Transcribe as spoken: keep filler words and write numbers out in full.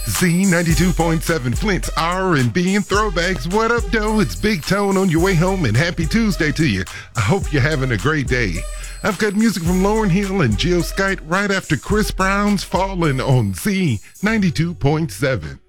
Z ninety-two point seven, Flint's R and B and throwbacks. What up, though? It's Big Tone on your way home, and happy Tuesday to you. I hope you're having a great day. I've got music from Lauryn Hill and Jill Scott right after Chris Brown's Fallin' on Z ninety-two point seven.